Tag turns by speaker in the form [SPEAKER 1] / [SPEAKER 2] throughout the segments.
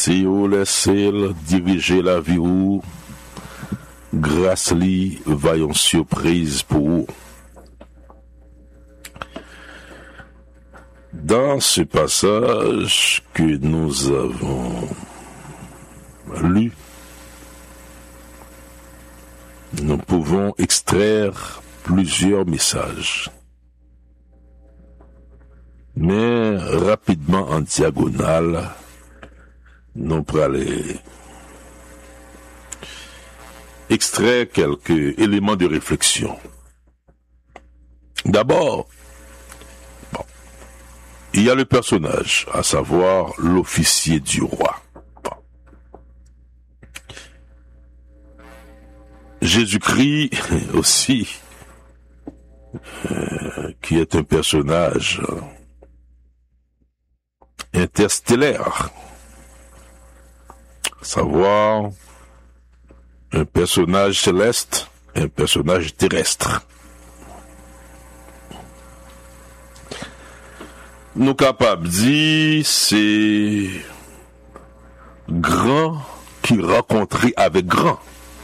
[SPEAKER 1] Si vous laissez diriger la vie ou, grâce li va yon surprise pour vous. Dans ce passage que nous avons lu, nous pouvons extraire plusieurs messages. Mais rapidement en diagonale, nous allons extraire quelques éléments de réflexion. D'abord, il y a le personnage, à savoir l'officier du roi. Jésus-Christ aussi, qui est un personnage interstellaire, à savoir un personnage céleste, un personnage terrestre. Nous capables de dire c'est grand qui rencontrait avec grand.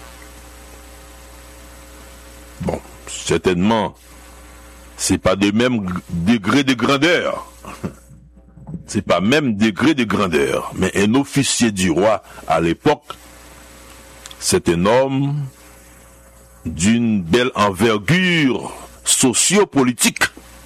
[SPEAKER 1] Bon, certainement, c'est pas de même degré de grandeur. C'est pas même degré de grandeur. Mais un officier du roi à l'époque, c'est un homme d'une belle envergure sociopolitique.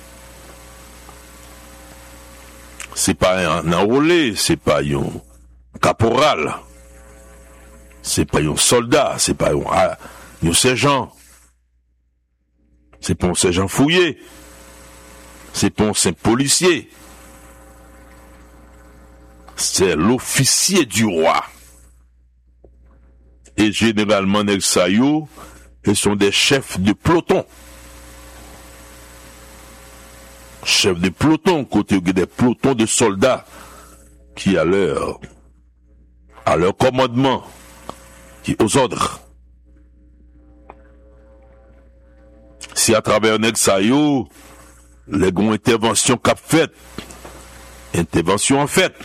[SPEAKER 1] C'est pas un enrôlé, c'est pas un caporal, c'est pas un soldat, c'est pas un sergent, c'est pas un sergent fouillé, c'est pas un simple policier, c'est l'officier du roi. Et généralement, nèg sa yo, ils sont des chefs de peloton. Chef de peloton, côté des pelotons de soldats qui à leur commandement, qui aux ordres. Si à travers nèg sa yo, les gon intervention qu'a fait, intervention en fait.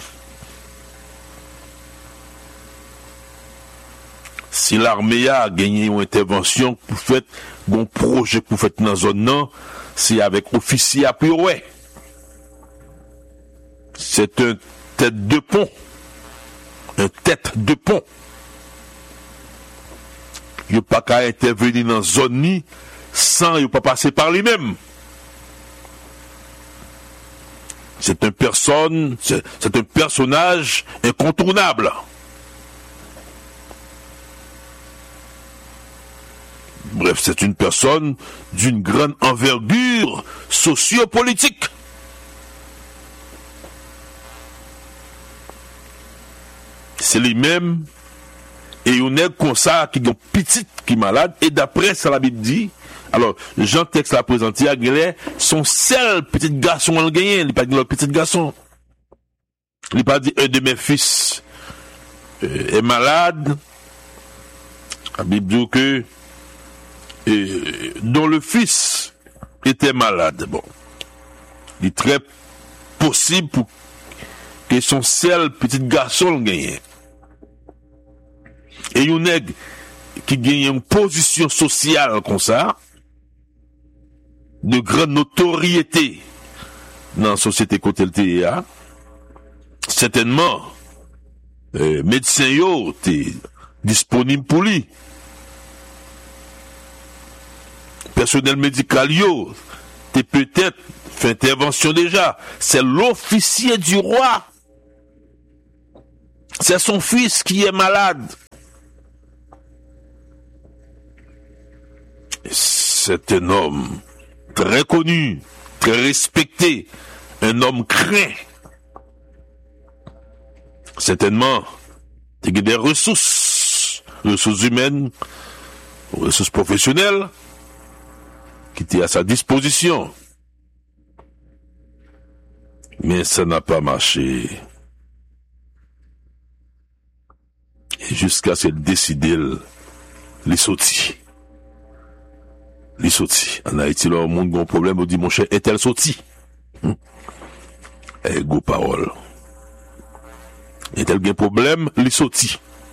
[SPEAKER 1] Si l'armée a gagné une intervention pour faire bon projet pour faire dans la zone non, c'est avec officier à puis ouais. C'est un tête de pont. Un tête de pont. Il n'y a pas qu'à intervenir dans la zone ni sans il pas passer par lui-même. C'est un personnage incontournable. Bref, c'est une personne d'une grande envergure sociopolitique. C'est lui-même et on est comme ça qui est petit, qui est malade, et d'après ça la Bible dit, alors Jean texte l'a présenté à Guélé, son seul petit garçon en gagné, il n'est pas dit le petit garçon. Il n'est pas dit un de mes fils est malade. La Bible dit que dont le fils était malade. Bon, il est très possible pour que son seul petit garçon gagne. Et un nègre qui gagne une position sociale comme ça, de grande notoriété dans la société côté le TIA, certainement, médecin yo t'es disponible pour lui. Personnel médical yo, t'es peut-être fait intervention déjà. C'est l'officier du roi. C'est son fils qui est malade. C'est un homme très connu, très respecté, un homme craint. Certainement, il y a des ressources humaines, ressources professionnelles, qui étaient à sa disposition. Mais ça n'a pas marché. Et jusqu'à ce qu'il décide, les sorti. Les sorti. En Haïti, là, au monde, bon problème, on dit, mon cher, est-elle sorti? Et go parole. Et tel gen problème, li sorti.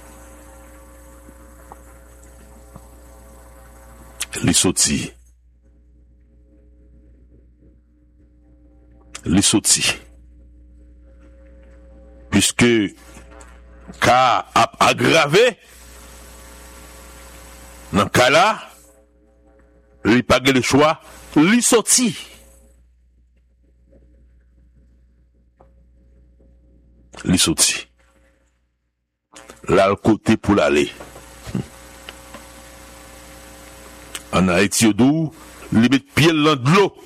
[SPEAKER 1] Li sorti. Li sorti. Puisque cas a aggravé, dans cas là, li pas le choix, li sorti. Li sorti. Là le côté pour l'aller. En Haïti, d'où li met pied dans de l'eau.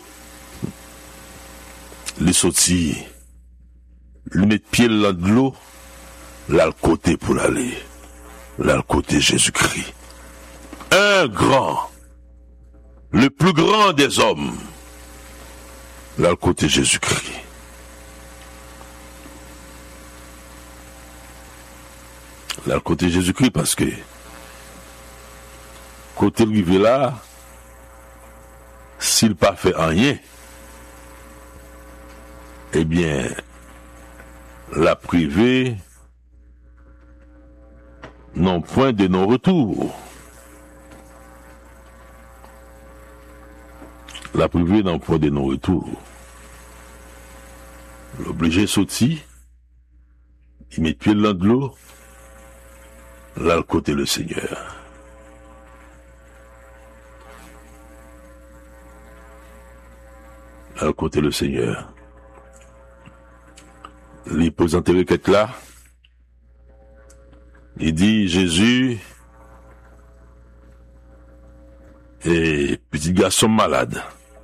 [SPEAKER 1] Li sorti. Li met pied dans de l'eau. Là le côté pour l'aller. Là le côté Jésus-Christ. Un grand. Le plus grand des hommes. Là le côté Jésus-Christ. Là le côté Jésus-Christ parce que côté arrivé là, s'il pas fait rien, eh bien, la privée non point de non-retour. La privée non point de non-retour. L'obligé sorti, il met pied dans de l'eau, là le côté le Seigneur. Là le côté le Seigneur. Il pose en requête là. Il dit Jésus et petit garçon malade.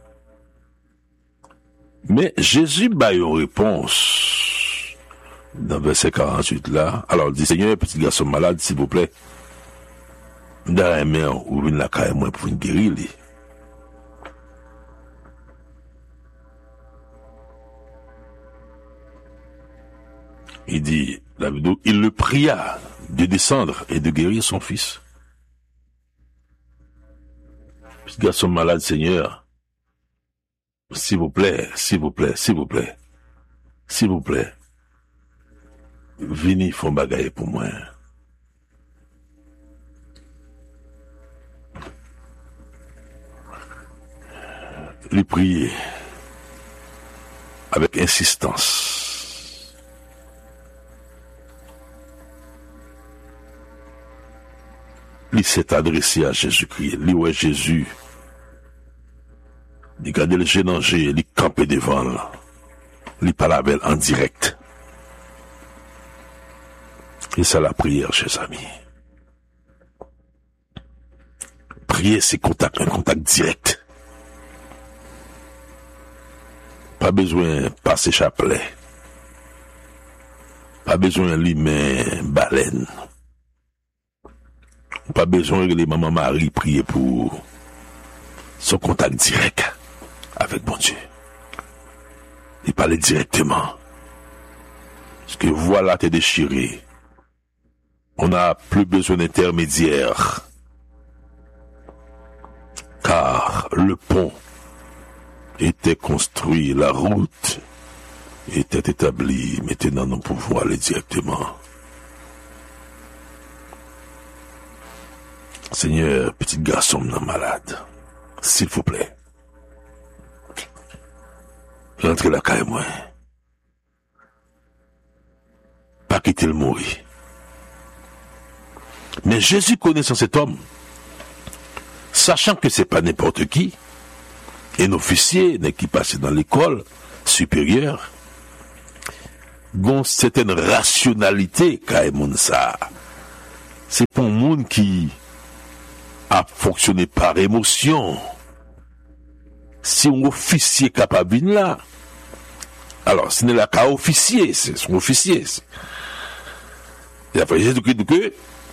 [SPEAKER 1] Mais Jésus a une réponse dans verset 48 là. Alors il dit Seigneur, petit garçon malade, s'il vous plaît, dans la main ou une la caille moi pour une guérir. Il dit, la vidéo, il le pria de descendre et de guérir son fils. Petit garçon malade, Seigneur, s'il vous plaît, s'il vous plaît, s'il vous plaît, s'il vous plaît, venez font bagaille pour moi. Il priait avec insistance. Il s'est adressé à Jésus-Christ. Il ouais Jésus. Il regardait le génanger, il campait devant là. Il parlait en direct. Et ça la prière, chers amis. Prier, c'est un contact direct. Pas besoin de passer chapelet. Pas besoin de limer baleine. Pas besoin de les maman Marie prier pour son contact direct avec bon Dieu. Il parlait directement. Parce que voilà, t'es déchiré. On n'a plus besoin d'intermédiaire. Car le pont était construit, la route était établie. Maintenant, nous pouvons aller directement. Seigneur, petit garçon malade, s'il vous plaît, rentrez la caille moi. Pas quitter le mourir. Mais Jésus connaissant cet homme, sachant que c'est pas n'importe qui, un officier qui passait dans l'école supérieure, bon certaine rationalité caille moun ça. C'est pour un monde qui a fonctionné par émotion. Si un officier capable de là, alors ce n'est là qu'un officier, c'est son officier. Et après Jésus dit que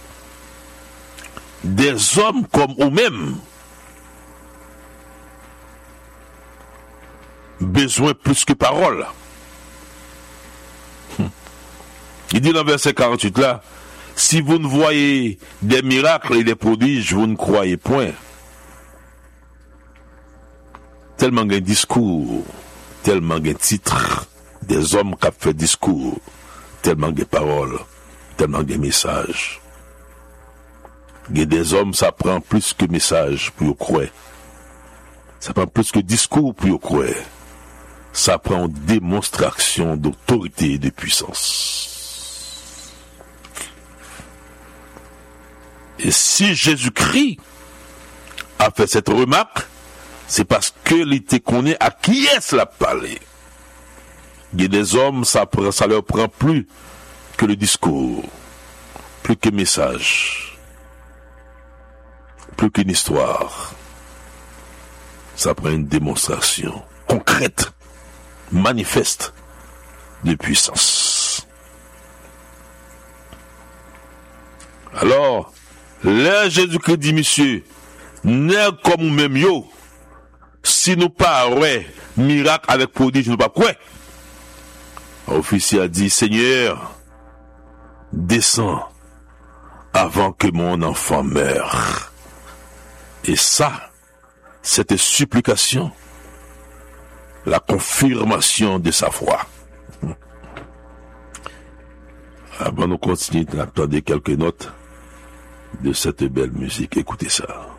[SPEAKER 1] des hommes comme eux-mêmes besoin plus que parole. Il dit dans verset 48 là, si vous ne voyez des miracles et des prodiges, vous ne croyez point. Tellement un discours, tellement un titre, des hommes qui ont fait discours, tellement de paroles, tellement de messages. Il y a des hommes, ça prend plus que message pour y croire. Ça prend plus que discours pour y croire. Ça prend démonstration d'autorité et de puissance. Et si Jésus-Christ a fait cette remarque, c'est parce que l'ité connaît à qui est-ce la parler. Il y a des hommes, ça leur prend plus que le discours, plus que message, plus qu'une histoire. Ça prend une démonstration concrète, manifeste de puissance. Alors, là, Jésus-Christ dit, monsieur, n'est comme même yo, si nous pas ouais, miracle avec prodige, nous pas quoi. L'officier a dit, Seigneur, descends avant que mon enfant meure. Et ça, cette supplication, la confirmation de sa foi. Avant nous continuer, attendez quelques notes de cette belle musique. Écoutez ça.